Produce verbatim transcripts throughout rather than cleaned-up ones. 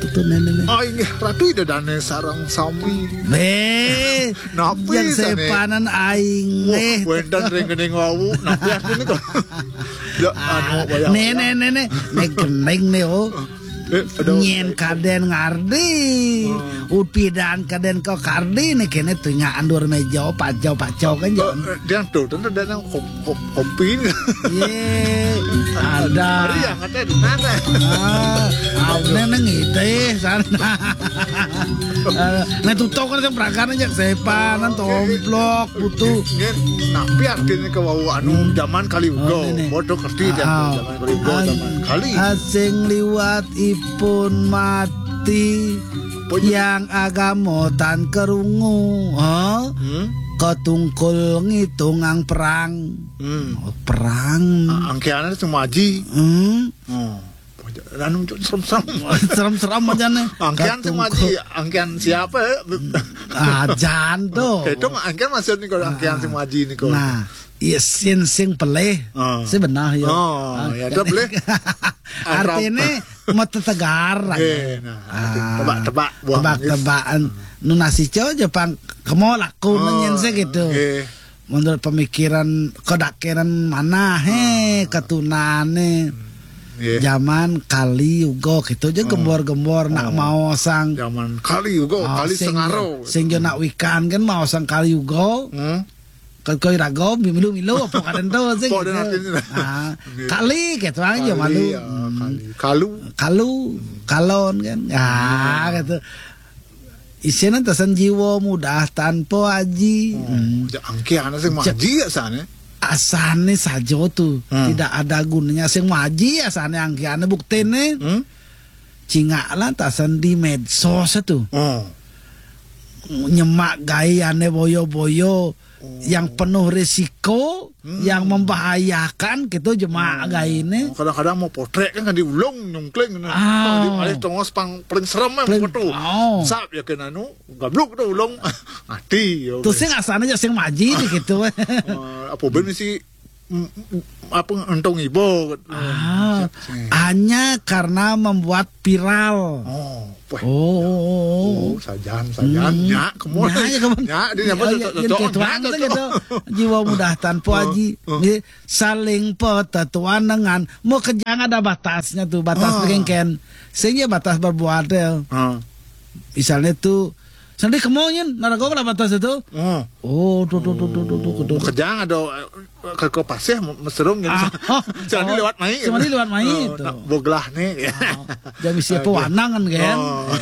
betul nenek. Oh inggih ratu idadane sarang sami. Be, Napi yang sepanan aing eh. Wendan reng-reng wawu, napi aku nih kok. Ya anu bayang. Nenek nenek, nek geneng nih oh. Nyen kaden ngardi upidan kaden ko kardi nih kene tunya andur meja pacau pacau kan jangan dia tuh tentu ada yang kopi ye ada hari yang ada di mana ah neneng ide sana nah tutup kan yang perakan aja sepanan tomplok butuh nah biar kini ke wau anu zaman kali ugo bodoh kerti zaman kali ugo zaman kali asing liwat pun mati yang agamotan kerungu huh? hmm? Ketungkul ngitungang perang hmm. oh, perang angkeannya semua aji hmm? oh. Anu serem-serem serem-serem aja nih angkean semua aji angkean siapa ajan tuh itu angkean masih nih kalau angkean semua aji nih kalau nah iya sing sing peleh oh. sebenar ya oh ya udah boleh artinya mata tegar eh, nah, tebak-tebak tebak-tebakan nu nasi cow Jepang kamu laku oh, nyense gitu okay. Menurut pemikiran kedakeran mana he ketunane yeah. Zaman kali ugo gitu aja gembor-gembor oh. Nak mau sang zaman kali ugo oh, kali sing, sengaro sing jo nak wikan kan mau sang kali ugo hmm? Kau irago milu-milu apa kadang tuh sih gitu. Nah, kali gitu aja malu. Kalu, kalu, kalon kan. Ya gitu. Isinya tasan jiwa mudah tanpa aji. Hmm. Angke anak sing maji asane. Asane saja tuh. Hmm. Tidak ada gunanya sing maji asane angke ane buktene. Hmm? Cingak lah tasan di medsos tuh. Oh. Nyemak gayane boyo-boyo. Oh. Yang penuh risiko hmm. Yang membahayakan gitu jemaah hmm. Gaine kadang-kadang mau potret kan kan diulung nyungkling oh. Di alih tongos pang paling serem memang betul oh. Sap ya kena nu gabluk tuh ulung mati tuh sing asana aja sing maji gitu apa bener sih apa untung ibu ah, hanya karena membuat viral oh oh, oh, oh sajan sajan hmm. Nyak kemudian nyak kemudian nyak dia apa cocok gitu jiwa mudah tanpa aji saling petetuan dengan mau kejang ada batasnya tuh batas berengken sehingga batas berbuat misalnya tuh sendiri kemonyin narago kenapa batas itu oh oh tuh tuh tuh tuh tuh tuh kejang ada ke ke pasir meserung gitu jadi lewat mai cuma di lewat mai itu boglah nih jadi siapa wanang kan kan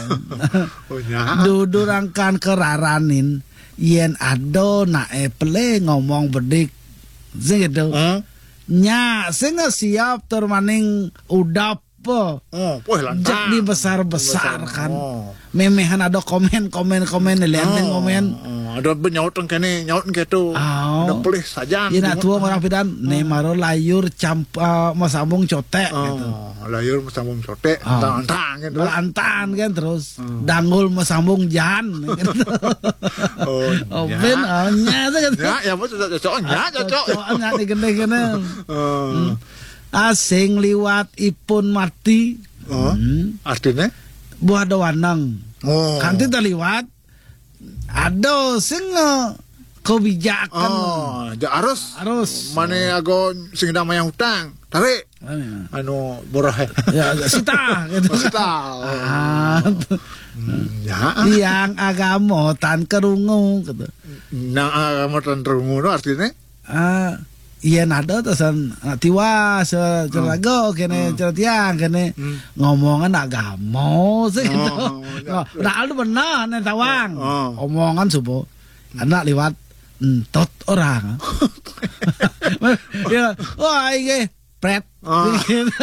dudu rangkan keraranin yen ado na eple ngomong bedik gitu nya sing siap termaning udap oh, oh jadi besar-besarkan. Oh. Memehan ada komen-komen-komen liatin oh, komen. Oh, ada benyautan kene, nyautan gitu. Oh. Ada pelih saja. Ina tua orang pidan, oh. Nemaro layur camp uh, masambung cotek oh, gitu. Layur masambung cotek, oh. Antang gitu. Antan kan terus. Oh. Dangul masambung jan gitu. Oh, oh ya. Ben oh, nya gitu. Ya, ya betul cocok, nya cocok. Nya digene-gene. Oh. Asing liwat ipun mati oh, hmm. Artinya buah doanang oh. Kanti terliwat ada sing kebijakan oh, harus harus mana ago sing damai hutang tarik oh, anu borah ya sita gitu sita ah. hmm, ya. Yang agamotan kerungu gitu nah agamotan kerungu no artinya ah iya nada tasan tiwa secelago kene certiang kene ngomongan agama sih gitu. Nah lu benar nih tawang omongan subuh anak liwat entot orang. Ya wah ini pret